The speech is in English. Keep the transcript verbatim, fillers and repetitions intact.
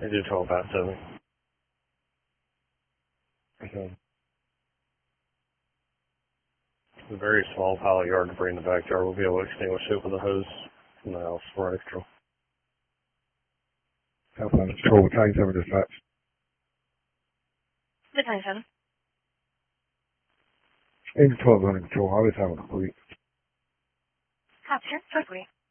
I do twelve past seven. Okay. A very small pile of yard debris in the backyard. We'll be able to extinguish it with a hose from the house for extra. Southbound Control, Battalion seven dispatch. Battalion seven. Engine twelve under control, highway seven complete. Copy, sir. Totally.